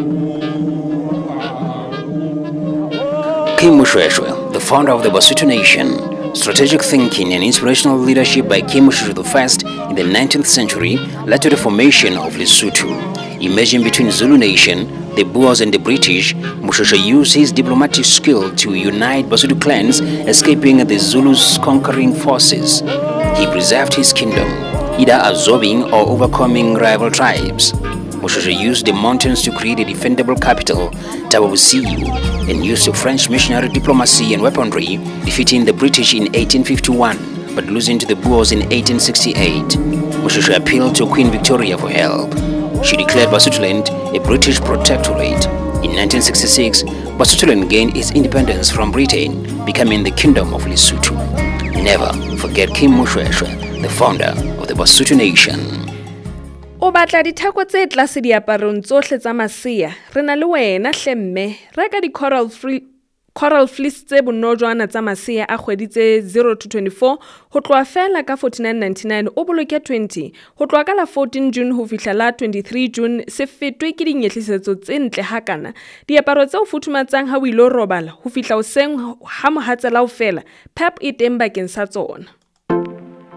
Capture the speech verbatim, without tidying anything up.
Kim Moshoeshoe, the founder of the Basotho Nation. Strategic thinking and inspirational leadership by Kim Moshoeshoe the First in the nineteenth century led to the formation of Lesotho. Emerging between Zulu Nation, the Boers and the British, Moshoeshoe used his diplomatic skill to unite Basotho clans, escaping the Zulus' conquering forces. He preserved his kingdom, either absorbing or overcoming rival tribes. Moshoeshoe used the mountains to create a defendable capital, Thaba Bosiu, and used the French missionary diplomacy and weaponry, defeating the British in eighteen fifty-one, but losing to the Boers in eighteen sixty-eight. Moshoeshoe appealed to Queen Victoria for help. She declared Basotholand a British protectorate. In nineteen sixty-six, Basotholand gained its independence from Britain, becoming the Kingdom of Lesotho. Never forget Kim Moshoeshoe, the founder of the Basotho Nation. O batla ditheko tse tlase diaparong tsohle tsa masea, re na le wena hle mme, reka di coral free Coral Fleece tse bonojwana tsa masea a kgwedi tse zero to twenty-four ho tloa fela ka forty-nine ninety-nine o boloke twenty ho tloa ka la fourteen June ho fihla la twenty-three June se fetwe ke dinyehlisetso tse ntle hakana diaparo tse o futhumatsang ha o ilo robala ho fihla hoseng ha mohatsela o fela Pep e teng bakeng sa tsona.